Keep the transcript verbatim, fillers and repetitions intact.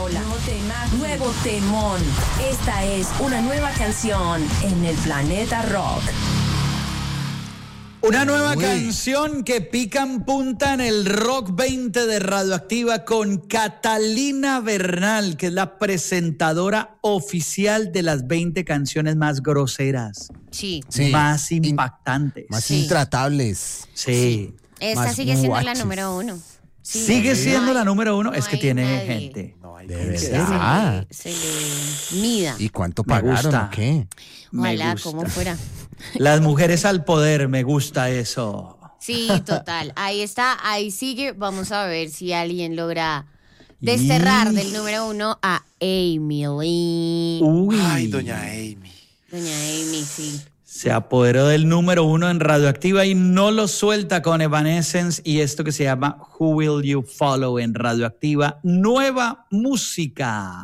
Paola. Nuevo tema, nuevo temón. Esta es una nueva canción en el Planeta Rock. Una nueva Uy. canción que pica en punta en el Rock veinte de Radioactiva con Catalina Bernal, que es la presentadora oficial de las veinte canciones más groseras. Sí. sí. Más impactantes. Más sí. intratables. Sí. sí. Esta más sigue siendo guaches. la número uno. Sí, sigue sí. siendo no la hay, número uno. no Es que hay tiene nadie. gente. No hay de verdad. Se le, se le mida. ¿Y cuánto Me pagaron gusta. o qué? Ojalá, gusta. como fuera. Las mujeres al poder, me gusta eso. Sí, total. Ahí está, ahí sigue. Vamos a ver si alguien logra desterrar Y... del número uno a Amy Lee. Uy. Ay, doña Amy. Doña Amy, sí. Se apoderó del número uno en Radioactiva y no lo suelta con Evanescence y esto que se llama Who Will You Follow en Radioactiva. Nueva música.